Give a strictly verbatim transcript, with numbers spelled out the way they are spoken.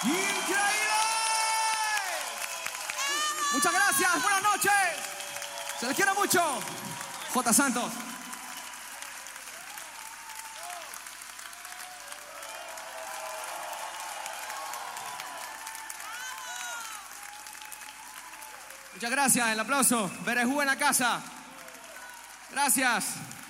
¡Increíble! Muchas gracias, buenas noches. Se les quiere mucho. J. Santos. Muchas gracias, el aplauso. Berejú en la casa. Gracias.